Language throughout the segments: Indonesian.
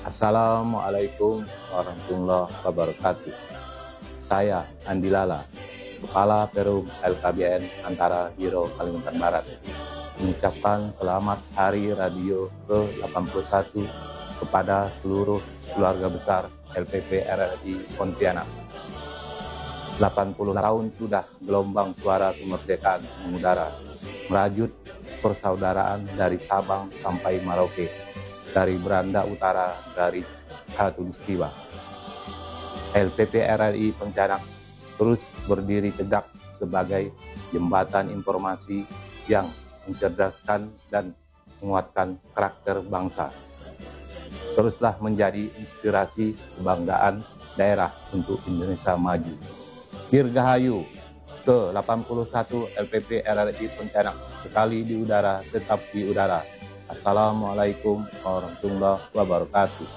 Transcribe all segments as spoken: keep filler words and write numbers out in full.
Assalamualaikum warahmatullahi wabarakatuh. Saya Andi Lala, Kepala Perum L K B N Antara Biro Kalimantan Barat, mengucapkan selamat Hari Radio ke delapan puluh satu kepada seluruh keluarga besar L P P R R I Pontianak. delapan puluh tahun sudah gelombang suara kemerdekaan mengudara, merajut persaudaraan dari Sabang sampai Merauke, dari beranda utara garis khatulistiwa. L P P R R I Pontianak terus berdiri tegak sebagai jembatan informasi yang mencerdaskan dan menguatkan karakter bangsa. Teruslah menjadi inspirasi kebanggaan daerah untuk Indonesia maju. Dirgahayu ke delapan puluh satu L P P R R I Pontianak, sekali di udara tetap di udara. Assalamualaikum warahmatullahi wabarakatuh.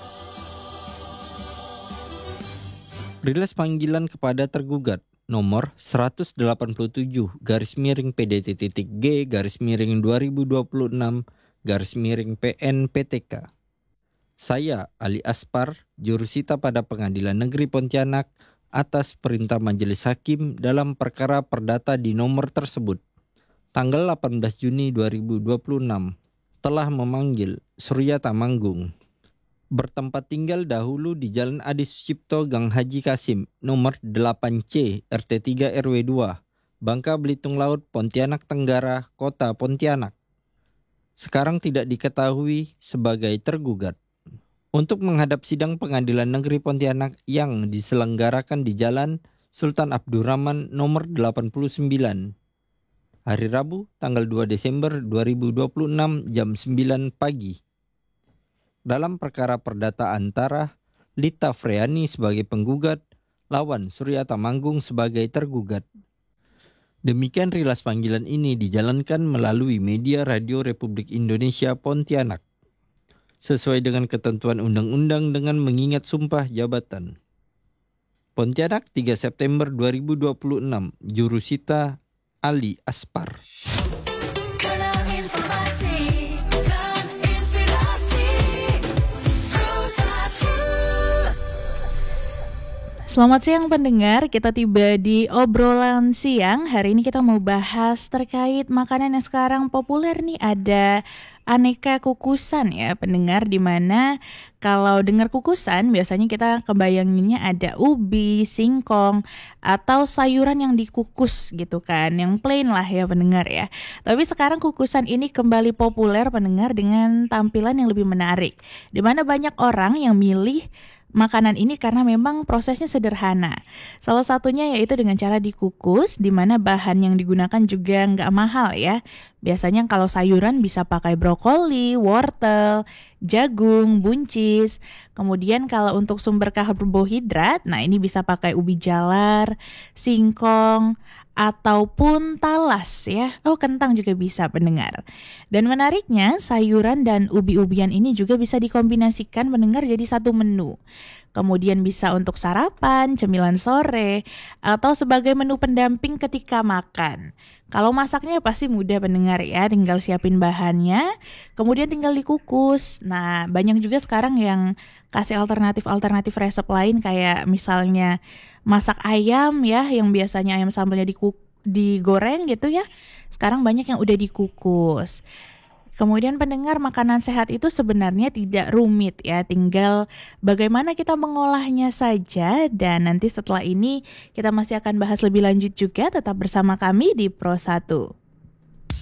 Rilis panggilan kepada tergugat nomor seratus delapan puluh tujuh garis miring P D T titik G garis miring dua ribu dua puluh enam garis miring P N P T K. Saya Ali Aspar, jurusita pada Pengadilan Negeri Pontianak atas perintah Majelis Hakim dalam perkara perdata di nomor tersebut, tanggal delapan belas Juni dua ribu dua puluh enam, telah memanggil Surya Tamanggung, bertempat tinggal dahulu di Jalan Adi Sucipto Gang Haji Kasim, nomor delapan C, R T tiga R W dua, Bangka Belitung Laut, Pontianak Tenggara, Kota Pontianak. Sekarang tidak diketahui sebagai tergugat. Untuk menghadap sidang Pengadilan Negeri Pontianak yang diselenggarakan di Jalan Sultan Abdurrahman nomor delapan puluh sembilan. Hari Rabu, tanggal dua Desember dua ribu dua puluh enam jam sembilan pagi. Dalam perkara perdata antara Lita Freani sebagai penggugat lawan Surya Tamanggung sebagai tergugat. Demikian rilas panggilan ini dijalankan melalui media Radio Republik Indonesia Pontianak, sesuai dengan ketentuan undang-undang dengan mengingat sumpah jabatan. Pontianak, tiga September dua ribu dua puluh enam, jurusita Ali Aspar. Karena informasi dan inspirasi Satu. Selamat siang pendengar, kita tiba di obrolan siang. Hari ini kita mau bahas terkait makanan yang sekarang populer nih, ada aneka kukusan ya pendengar, dimana kalau dengar kukusan biasanya kita kebayanginnya ada ubi, singkong, atau sayuran yang dikukus gitu kan, yang plain lah ya pendengar ya. Tapi sekarang kukusan ini kembali populer pendengar dengan tampilan yang lebih menarik, dimana banyak orang yang milih makanan ini karena memang prosesnya sederhana. Salah satunya yaitu dengan cara dikukus, di mana bahan yang digunakan juga nggak mahal ya. Biasanya kalau sayuran bisa pakai brokoli, wortel, jagung, buncis. Kemudian kalau untuk sumber karbohidrat, nah ini bisa pakai ubi jalar, singkong, ataupun talas ya. Oh, kentang juga bisa pendengar. Dan menariknya, sayuran dan ubi-ubian ini juga bisa dikombinasikan pendengar jadi satu menu. Kemudian bisa untuk sarapan, cemilan sore, atau sebagai menu pendamping ketika makan. Kalau masaknya pasti mudah pendengar ya, tinggal siapin bahannya, kemudian tinggal dikukus. Nah, banyak juga sekarang yang kasih alternatif-alternatif resep lain, kayak misalnya masak ayam ya, yang biasanya ayam sambalnya dikuk- digoreng gitu ya. Sekarang banyak yang udah dikukus. Kemudian pendengar, makanan sehat itu sebenarnya tidak rumit ya, tinggal bagaimana kita mengolahnya saja. Dan nanti setelah ini kita masih akan bahas lebih lanjut juga, tetap bersama kami di Pro satu.